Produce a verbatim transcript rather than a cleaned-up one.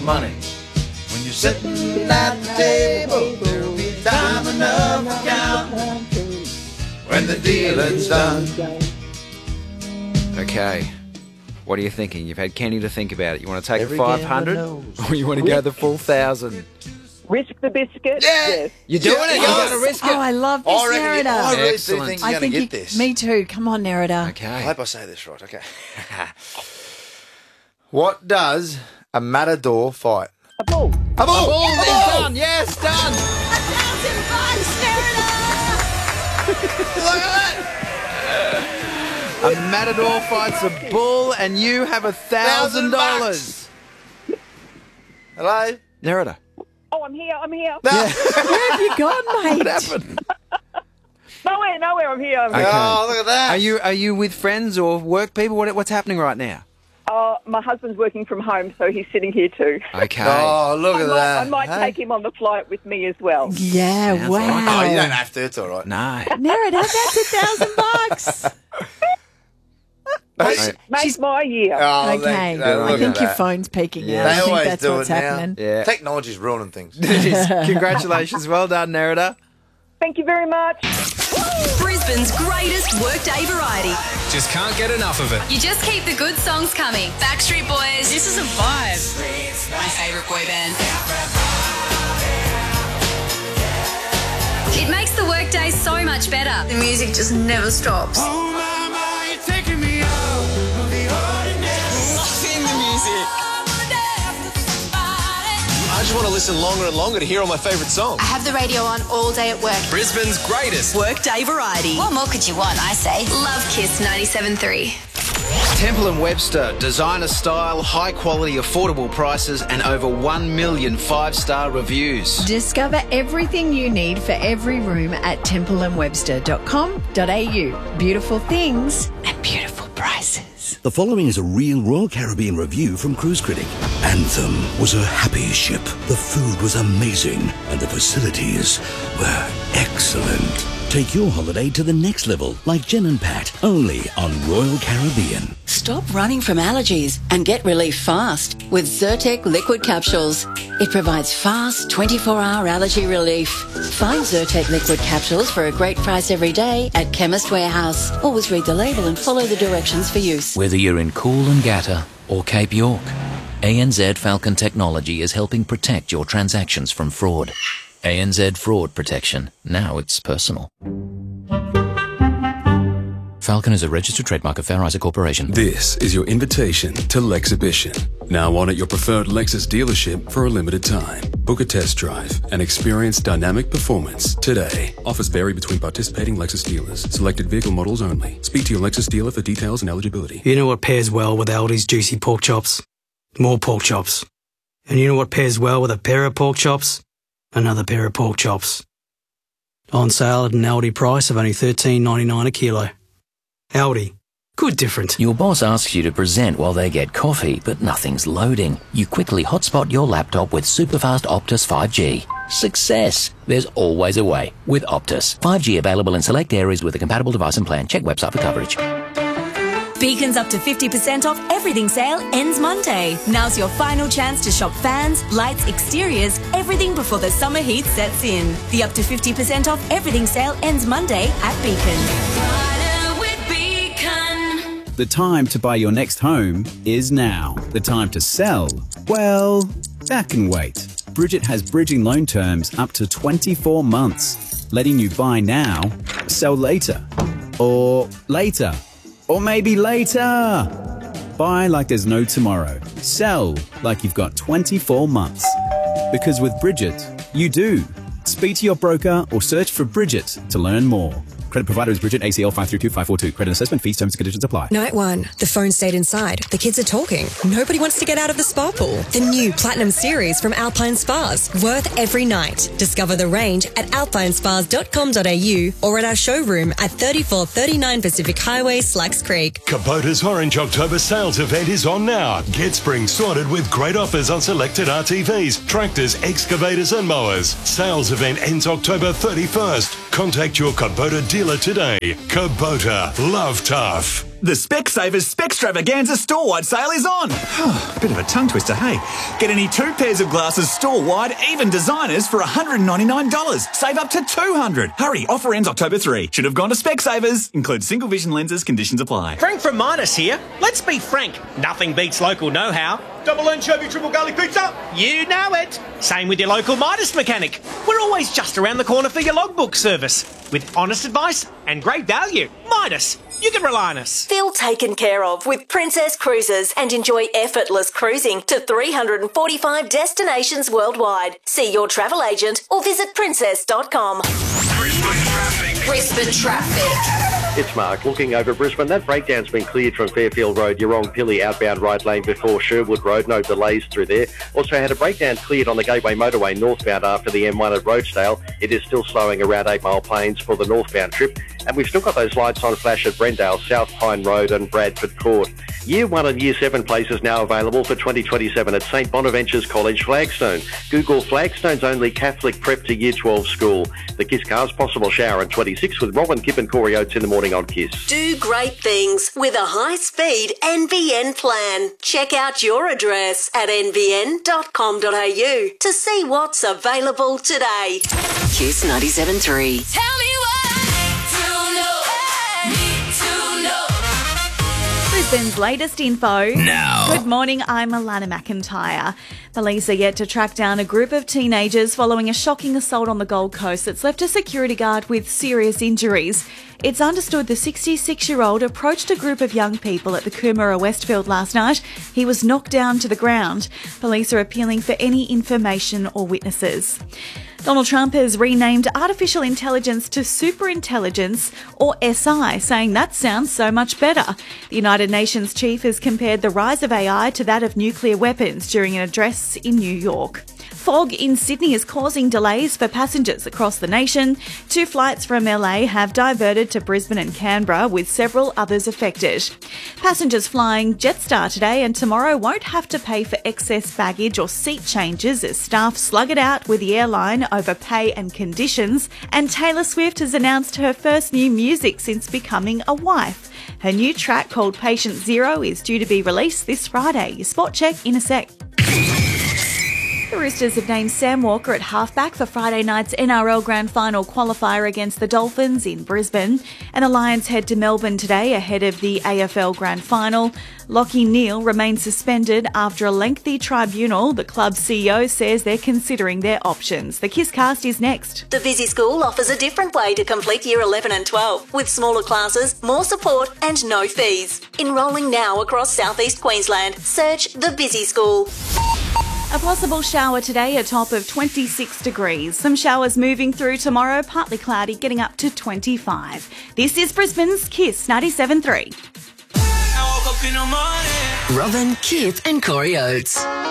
money. When you're sitting at the table, there'll be time enough to count when the dealing's done. Okay. What are you thinking? You've had Kenny to think about it. You want to take Every the five hundred or you want to go the full one thousand? Risk the biscuit? Yeah. Yes. You're doing Yeah, it. You're yes. going to risk it. Oh, I love this I reckon you- Nerida. I really do Excellent. think I you're going think to you, get this. me too. Come on, Nerida. I Okay. hope I say this right. Okay. What does a matador fight? A bull. A bull! Bull A is bull! done. Yes, done. Look at that! A matador fights a bull and you have a thousand dollars. Hello? Nerida. Oh, I'm here. I'm here. No. Where have you gone, mate? What happened? Nowhere, nowhere. I'm here. I'm here. Okay. Oh, look at that. Are you are you with friends or work people? What, what's happening right now? Uh, my husband's working from home, so he's sitting here too. Okay. Oh, look I at might, that. I might Hey? take him on the flight with me as well. Yeah, Sounds wow. like- Oh, you don't have to. It's all right. No. Nerida, that's a thousand bucks. Hey, Make my year. oh, Okay, thank you. I Look think at your that. phone's peaking Yeah. out. I They think always that's do what's it now. happening. Yeah. Technology's ruining things. It is. Congratulations. Well done, Nerida. Thank you very much. Brisbane's greatest workday variety. Just can't get enough of it. You just keep the good songs coming. Backstreet Boys. This is a vibe. My favourite boy band. It makes the workday so much better. The music just never stops. I just want to listen longer and longer to hear all my favourite songs. I have the radio on all day at work. Brisbane's greatest. Workday variety. What more could you want, I say? Love Kiss ninety-seven point three. Temple and Webster, designer style, high quality, affordable prices, and over one million five-star reviews. Discover everything you need for every room at temple and webster dot com dot a u. Beautiful things and beautiful prices. The following is a real Royal Caribbean review from Cruise Critic. Anthem was a happy ship. The food was amazing and the facilities were excellent. Take your holiday to the next level like Jen and Pat, only on Royal Caribbean. Stop running from allergies and get relief fast with Zyrtec liquid capsules. It provides fast twenty-four hour allergy relief. Find Zyrtec liquid capsules for a great price every day at Chemist Warehouse. Always read the label and follow the directions for use. Whether you're in Coolangatta or Cape York, A N Z Falcon Technology is helping protect your transactions from fraud. A N Z Fraud Protection. Now it's personal. Falcon is a registered trademark of Fair Isaac Corporation. This is your invitation to Lexhibition. Now on at your preferred Lexus dealership for a limited time. Book a test drive and experience dynamic performance today. Offers vary between participating Lexus dealers. Selected vehicle models only. Speak to your Lexus dealer for details and eligibility. You know what pairs well with Aldi's juicy pork chops? More pork chops. And you know what pairs well with a pair of pork chops? Another pair of pork chops. On sale at an Aldi price of only thirteen ninety-nine a kilo. Aldi. Good different. Your boss asks you to present while they get coffee, but nothing's loading. You quickly hotspot your laptop with superfast Optus five G. Success! There's always a way with Optus. five G available in select areas with a compatible device and plan. Check website for coverage. Beacon's up to fifty percent off everything sale ends Monday. Now's your final chance to shop fans, lights, exteriors, everything before the summer heat sets in. The up to fifty percent off everything sale ends Monday at Beacon. The time to buy your next home is now. The time to sell, well, that can wait. Bridget has bridging loan terms up to twenty-four months, letting you buy now, sell later, or later. Or maybe later. Buy like there's no tomorrow. Sell like you've got twenty-four months. Because with Bridget, you do. Speak to your broker or search for Bridget to learn more. Credit provider is Bridget, A C L five three two five four two. Credit assessment fees, terms and conditions apply. Night one. The phone stayed inside. The kids are talking. Nobody wants to get out of the spa pool. The new Platinum Series from Alpine Spas. Worth every night. Discover the range at alpine spas dot com dot a u or at our showroom at thirty-four thirty-nine Pacific Highway, Slacks Creek. Kubota's Orange October sales event is on now. Get spring sorted with great offers on selected R T Vs, tractors, excavators and mowers. Sales event ends October thirty-first. Contact your Kubota dealer today. Kubota. Love tough. The Specsavers Specstravaganza store-wide sale is on. Bit of a tongue twister, hey? Get any two pairs of glasses store-wide, even designers, for one hundred ninety-nine dollars. Save up to two hundred dollars. Hurry, offer ends October third. Should have gone to Specsavers. Includes single vision lenses, conditions apply. Frank from Midas here. Let's be frank. Nothing beats local know-how. Double anchovy, triple garlic pizza. You know it. Same with your local Midas mechanic. We're always just around the corner for your logbook service. With honest advice and great value. Midas. You can rely on us. Feel taken care of with Princess Cruises and enjoy effortless cruising to three hundred forty-five destinations worldwide. See your travel agent or visit princess dot com. Brisbane traffic. It's Mark. Looking over Brisbane, that breakdown's been cleared from Fairfield Road, Yerong-Pilly outbound right lane before Sherwood Road. No delays through there. Also had a breakdown cleared on the Gateway Motorway northbound after the M one at Rosedale. It is still slowing around eight Mile Plains for the northbound trip. And we've still got those lights on flash at Brendale, South Pine Road and Bradford Court. Year one and Year seven places now available for twenty twenty-seven at St Bonaventure's College, Flagstone. Google Flagstone's only Catholic prep to Year twelve school. The Kiss Cars possible shower at twenty-six with Robin, Kip and Corey Oates in the morning on Kiss. Do great things with a high-speed N B N plan. Check out your address at n b n dot com dot a u to see what's available today. Kiss ninety-seven point three. Tell me what to know. Need to know. Brisbane's latest info. Now. Good morning, I'm Alana McIntyre. Police are yet to track down a group of teenagers following a shocking assault on the Gold Coast that's left a security guard with serious injuries. It's understood the sixty-six-year-old approached a group of young people at the Coomera Westfield last night. He was knocked down to the ground. Police are appealing for any information or witnesses. Donald Trump has renamed artificial intelligence to superintelligence, or S I, saying that sounds so much better. The United Nations chief has compared the rise of A I to that of nuclear weapons during an address in New York. Fog in Sydney is causing delays for passengers across the nation. Two flights from L A have diverted to Brisbane and Canberra, with several others affected. Passengers flying Jetstar today and tomorrow won't have to pay for excess baggage or seat changes as staff slug it out with the airline over pay and conditions. And Taylor Swift has announced her first new music since becoming a wife. Her new track called Patient Zero is due to be released this Friday. Your spot check in a sec. The Roosters have named Sam Walker at halfback for Friday night's N R L Grand Final qualifier against the Dolphins in Brisbane. And the Lions head to Melbourne today ahead of the A F L Grand Final. Lachie Neale remains suspended after a lengthy tribunal. The club's C E O says they're considering their options. The Kiss Cast is next. The Busy School offers a different way to complete Year eleven and twelve, with smaller classes, more support and no fees. Enrolling now across southeast Queensland. Search The Busy School. A possible shower today, a top of twenty-six degrees. Some showers moving through tomorrow, partly cloudy, getting up to twenty-five. This is Brisbane's Kiss ninety-seven point three. Robin, Kip and Corey Oates.